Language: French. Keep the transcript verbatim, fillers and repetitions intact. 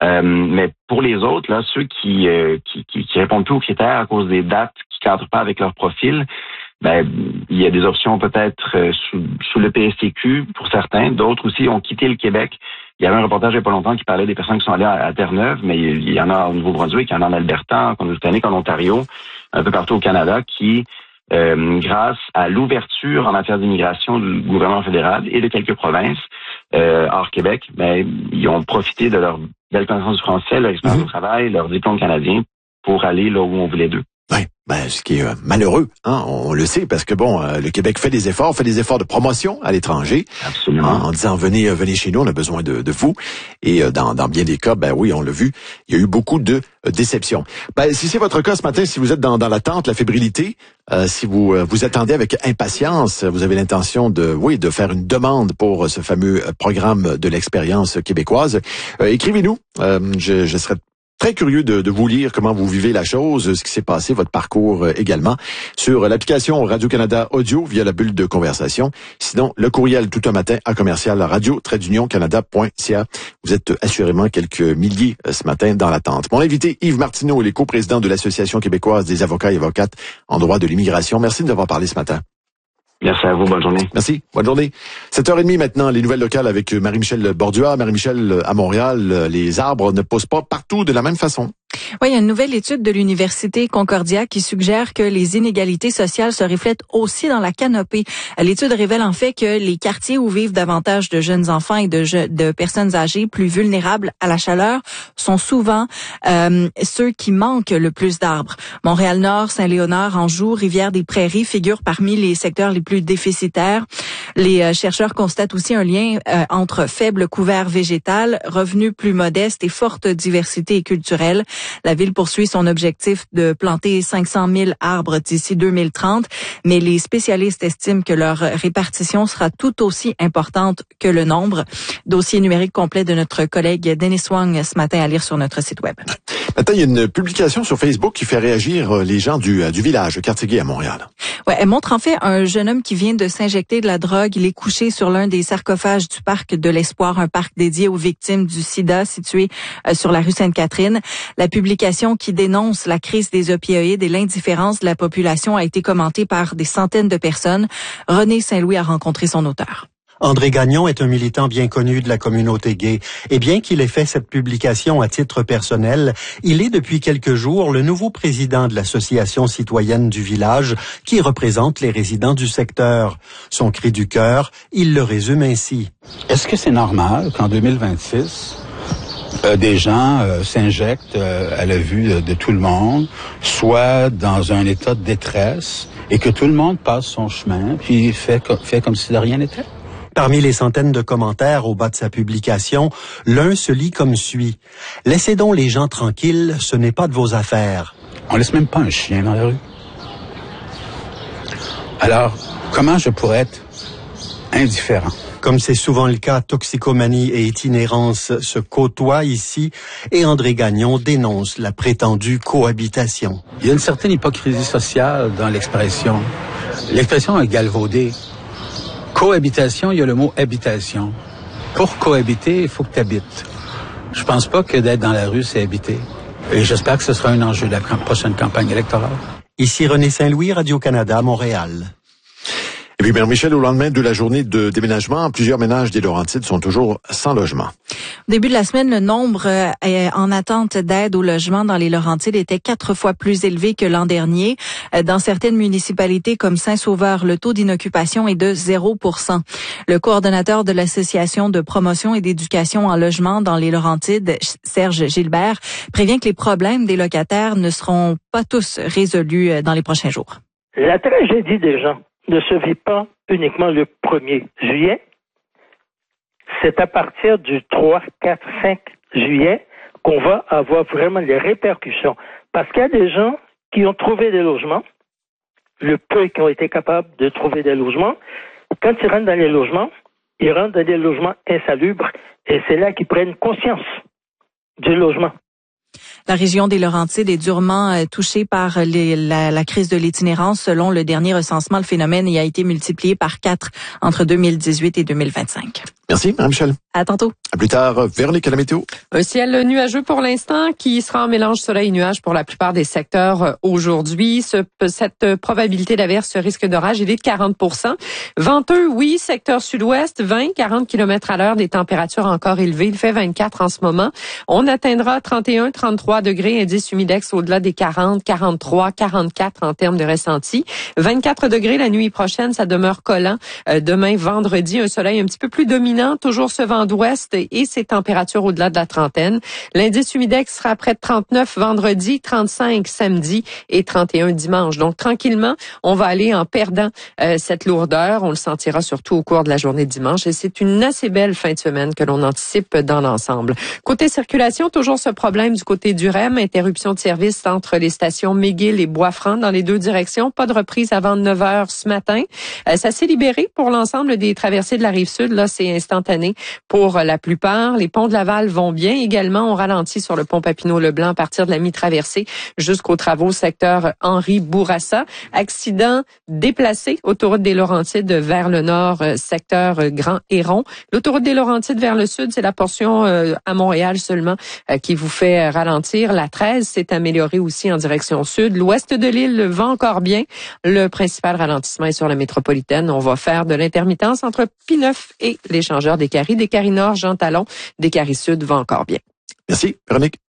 Euh, mais pour les autres, là, ceux qui, euh, qui, qui, qui répondent plus aux critères à cause des dates qui cadrent pas avec leur profil, ben il y a des options peut-être euh, sous, sous le P S T Q pour certains. D'autres aussi ont quitté le Québec. Il y avait un reportage il n'y a pas longtemps qui parlait des personnes qui sont allées à, à Terre-Neuve, mais il y en a au Nouveau-Brunswick, il y en a en Alberta, en Colombie-Britannique, en Ontario, un peu partout au Canada, qui Euh, grâce à l'ouverture en matière d'immigration du gouvernement fédéral et de quelques provinces euh, hors Québec, ben, ils ont profité de leur belle connaissance du français, leur expérience mmh. au travail, leur diplôme canadien pour aller là où on voulait d'eux. Oui, ben, ce qui est euh, malheureux, hein, on le sait, parce que bon, euh, le Québec fait des efforts, fait des efforts de promotion à l'étranger. Absolument. Hein, en disant venez, euh, venez chez nous, on a besoin de, de vous. Et euh, dans, dans bien des cas, ben oui, on l'a vu, il y a eu beaucoup de euh, déceptions. Ben, si c'est votre cas ce matin, si vous êtes dans, dans l'attente, la fébrilité, euh, si vous euh, vous attendez avec impatience, vous avez l'intention de, oui, de faire une demande pour ce fameux programme de l'expérience québécoise, euh, écrivez-nous. Euh, je, je serais très curieux de, de vous lire comment vous vivez la chose, ce qui s'est passé, votre parcours euh, également, sur l'application Radio-Canada Audio via la bulle de conversation. Sinon, le courriel tout un matin à commercial radio tiret union canada point c a. Vous êtes assurément quelques milliers euh, ce matin dans l'attente. Mon invité, Yves Martineau, il est coprésident de l'Association québécoise des avocats et avocates en droit de l'immigration. Merci de nous avoir parlé ce matin. Merci à vous. Bonne journée. Merci. Bonne journée. sept heures trente maintenant, les nouvelles locales avec Marie-Michel Bordua. Marie-Michel, à Montréal, les arbres ne poussent pas partout de la même façon. Oui, il y a une nouvelle étude de l'Université Concordia qui suggère que les inégalités sociales se reflètent aussi dans la canopée. L'étude révèle en fait que les quartiers où vivent davantage de jeunes enfants et de, je, de personnes âgées plus vulnérables à la chaleur sont souvent euh, ceux qui manquent le plus d'arbres. Montréal-Nord, Saint-Léonard, Anjou, Rivière-des-Prairies figurent parmi les secteurs les plus déficitaires. Les euh, chercheurs constatent aussi un lien euh, entre faible couvert végétal, revenus plus modestes et forte diversité culturelle. La ville poursuit son objectif de planter cinq cent mille arbres d'ici deux mille trente, mais les spécialistes estiment que leur répartition sera tout aussi importante que le nombre. Dossier numérique complet de notre collègue Denis Wang ce matin à lire sur notre site web. Maintenant, il y a une publication sur Facebook qui fait réagir les gens du, du village, Quartier-Gay à Montréal. Ouais, elle montre en fait un jeune homme qui vient de s'injecter de la drogue. Il est couché sur l'un des sarcophages du parc de l'Espoir, un parc dédié aux victimes du sida situé euh, sur la rue Sainte-Catherine. La publication qui dénonce la crise des opioïdes et l'indifférence de la population a été commentée par des centaines de personnes. René Saint-Louis a rencontré son auteur. André Gagnon est un militant bien connu de la communauté gay. Et bien qu'il ait fait cette publication à titre personnel, il est depuis quelques jours le nouveau président de l'association citoyenne du village qui représente les résidents du secteur. Son cri du cœur, il le résume ainsi. Est-ce que c'est normal qu'en deux mille vingt-six, euh, des gens euh, s'injectent euh, à la vue de, de tout le monde, soit dans un état de détresse, et que tout le monde passe son chemin, puis fait, fait comme si de rien n'était? Parmi les centaines de commentaires au bas de sa publication, l'un se lit comme suit. « Laissez donc les gens tranquilles, ce n'est pas de vos affaires. » On laisse même pas un chien dans la rue. Alors, comment je pourrais être indifférent? Comme c'est souvent le cas, toxicomanie et itinérance se côtoient ici et André Gagnon dénonce la prétendue cohabitation. Il y a une certaine hypocrisie sociale dans l'expression. L'expression est galvaudée. Cohabitation, il y a le mot habitation. Pour cohabiter, il faut que tu habites. Je pense pas que d'être dans la rue, c'est habiter. Et j'espère que ce sera un enjeu de la prochaine campagne électorale. Ici René Saint-Louis, Radio-Canada, Montréal. Et puis, Mère Michel, au lendemain de la journée de déménagement, plusieurs ménages des Laurentides sont toujours sans logement. Au début de la semaine, le nombre euh, en attente d'aide au logement dans les Laurentides était quatre fois plus élevé que l'an dernier. Euh, dans certaines municipalités comme Saint-Sauveur, le taux d'inoccupation est de zéro pour cent. Le coordonnateur de l'Association de promotion et d'éducation en logement dans les Laurentides, Serge Gilbert, prévient que les problèmes des locataires ne seront pas tous résolus dans les prochains jours. La tragédie des gens ne se vit pas uniquement le premier juillet. C'est à partir du trois, quatre, cinq juillet qu'on va avoir vraiment les répercussions. Parce qu'il y a des gens qui ont trouvé des logements, le peu qui ont été capables de trouver des logements. Quand ils rentrent dans les logements, ils rentrent dans des logements insalubres et c'est là qu'ils prennent conscience du logement. La région des Laurentides est durement euh, touchée par les, la, la crise de l'itinérance. Selon le dernier recensement, le phénomène y a été multiplié par quatre entre deux mille dix-huit et deux mille vingt-cinq. Merci, Mme Michel. À tantôt. À plus tard. Véronique, à la météo. Un ciel nuageux pour l'instant qui sera en mélange soleil-nuage pour la plupart des secteurs aujourd'hui. Ce, cette probabilité d'averse, risque d'orage, il est de quarante pour cent. Venteux, oui, secteur sud-ouest, vingt à quarante kilomètres à l'heure, des températures encore élevées. Il fait vingt-quatre en ce moment. On atteindra trente et un à trente-trois degrés, indice humidex au-delà des quarante, quarante-trois, quarante-quatre en termes de ressenti. vingt-quatre degrés la nuit prochaine, ça demeure collant. Euh, demain, vendredi, un soleil un petit peu plus dominant, toujours ce vent d'ouest et ces températures au-delà de la trentaine. L'indice humidex sera près de trente-neuf vendredi, trente-cinq samedi et trente et un dimanche. Donc, tranquillement, on va aller en perdant euh, cette lourdeur. On le sentira surtout au cours de la journée de dimanche et c'est une assez belle fin de semaine que l'on anticipe dans l'ensemble. Côté circulation, toujours ce problème du côté du R E M, interruption de service entre les stations McGill et Bois-Franc dans les deux directions. Pas de reprise avant neuf heures ce matin. Euh, ça s'est libéré pour l'ensemble des traversées de la Rive-Sud. Là, c'est instantané pour la plupart. Les ponts de Laval vont bien également. On ralentit sur le pont Papineau-Leblanc à partir de la mi-traversée jusqu'aux travaux secteur Henri Bourassa. Accident déplacé, autoroute des Laurentides vers le nord, secteur Grand Héron. L'autoroute des Laurentides vers le sud, c'est la portion euh, à Montréal seulement euh, qui vous fait ralentir. La treize s'est améliorée aussi en direction sud. L'ouest de l'île va encore bien. Le principal ralentissement est sur la métropolitaine. On va faire de l'intermittence entre P neuf et l'échangeur des Caries. Des Caries Nord, Jean Talon, des Caries Sud va encore bien. Merci, Véronique.